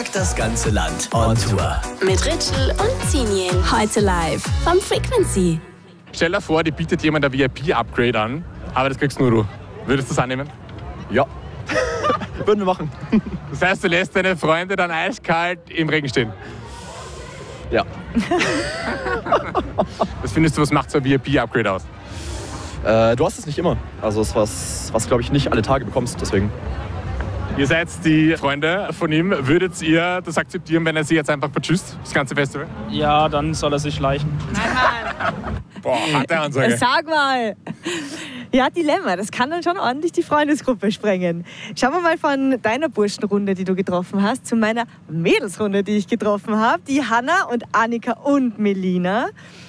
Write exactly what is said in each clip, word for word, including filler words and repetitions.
zeigt das ganze Land on Tour. Mit Ritschl und Zinien. Heute live vom Frequency. Stell dir vor, die bietet jemand ein V I P-Upgrade an, aber das kriegst nur du. Würdest du das annehmen? Ja. Würden wir machen. Das heißt, du lässt deine Freunde dann eiskalt im Regen stehen? Ja. Was findest du, was macht so ein V I P-Upgrade aus? Äh, du hast es nicht immer. Also es ist was, was glaube ich, nicht alle Tage bekommst, deswegen. Ihr seid die Freunde von ihm. Würdet ihr das akzeptieren, wenn er sie jetzt einfach vertschüsst, das ganze Festival? Ja, dann soll er sich schleichen. Nein, nein. Boah, harte Ansage. Sag mal. Ja, Dilemma, das kann dann schon ordentlich die Freundesgruppe sprengen. Schauen wir mal von deiner Burschenrunde, die du getroffen hast, zu meiner Mädelsrunde, die ich getroffen habe. Die Hanna und Annika und Melina.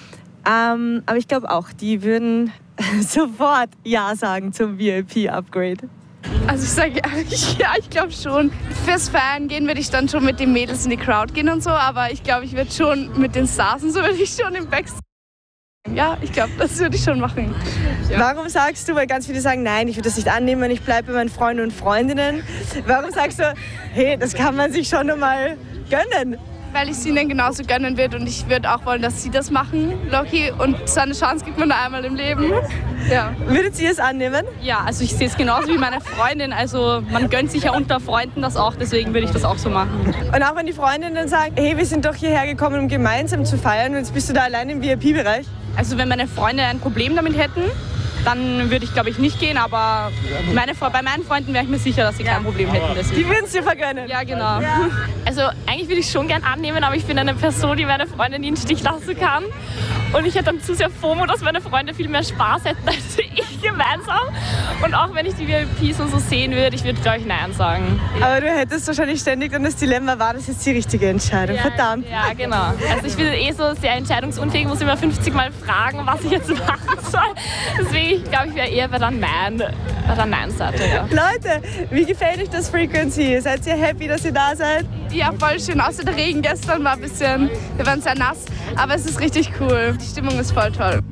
Ähm, aber ich glaube auch, die würden sofort Ja sagen zum V I P-Upgrade. Also ich sage ehrlich, ja, ich glaube schon. Fürs Feiern gehen würde ich dann schon mit den Mädels in die Crowd gehen und so, aber ich glaube, ich würde schon mit den Stars und so würde ich schon im Backstage. Ja, ich glaube, das würde ich schon machen. Ja. Warum sagst du, weil ganz viele sagen, nein, ich würde das nicht annehmen, ich bleibe bei meinen Freunden und Freundinnen. Warum sagst du, hey, das kann man sich schon einmal gönnen? Weil ich es ihnen genauso gönnen würde und ich würde auch wollen, dass sie das machen, Loki. Und so eine Chance gibt man nur einmal im Leben. Ja. Würdet ihr es annehmen? Ja, also ich sehe es genauso wie meine Freundin. Also man gönnt sich ja unter Freunden das auch, deswegen würde ich das auch so machen. Und auch wenn die Freundin dann sagt, hey, wir sind doch hierher gekommen, um gemeinsam zu feiern und jetzt bist du da allein im V I P-Bereich? Also wenn meine Freunde ein Problem damit hätten, dann würde ich, glaube ich, nicht gehen, aber meine, bei meinen Freunden wäre ich mir sicher, dass sie kein Problem hätten. Deswegen. Die würden es dir vergönnen? Ja, genau. Ja. Also eigentlich würde ich schon gern annehmen, aber ich bin eine Person, die meine Freunde nie in den Stich lassen kann. Und ich hätte dann zu sehr FOMO, dass meine Freunde viel mehr Spaß hätten als ich gemeinsam. Und auch wenn ich die V I Ps und so sehen würde, ich würde, glaube ich, Nein sagen. Aber du hättest wahrscheinlich ständig dann das Dilemma, war das jetzt die richtige Entscheidung? Ja, verdammt. Ja, genau. Also ich bin eh so sehr entscheidungsunfähig, muss immer fünfzig Mal fragen, was ich jetzt machen soll. Deswegen glaube ich, wäre eher bei der Nein, bei der Nein-Seite. Ja. Leute, wie gefällt euch das Frequency? Seid ihr happy, dass ihr da seid? Ja, voll schön. Außer der Regen gestern war ein bisschen, wir waren sehr nass, aber es ist richtig cool. Die Stimmung ist voll toll.